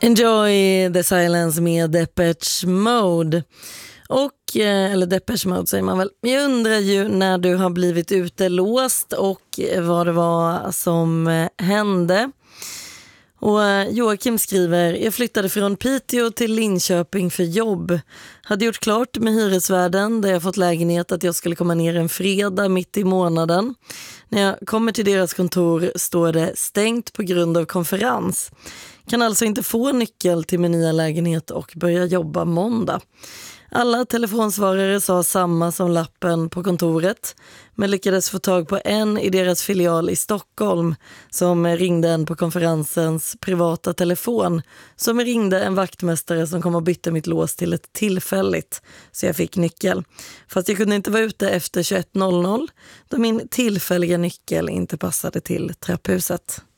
Enjoy the silence med Depeche Mode. Eller Depeche Mode säger man väl. Jag undrar ju när du har blivit utelåst och vad det var som hände. Och Joakim skriver: jag flyttade från Piteå till Linköping för jobb. Hade gjort klart med hyresvärden där jag fått lägenhet att jag skulle komma ner en fredag mitt i månaden. När jag kommer till deras kontor står det stängt på grund av konferens. Kan alltså inte få nyckel till min nya lägenhet och börja jobba måndag. Alla telefonsvarare sa samma som lappen på kontoret, men lyckades få tag på en i deras filial i Stockholm som ringde en på konferensens privata telefon, som ringde en vaktmästare som kom och bytte mitt lås till ett tillfälligt, så jag fick nyckel. Fast jag kunde inte vara ute efter 21.00 då min tillfälliga nyckel inte passade till trapphuset.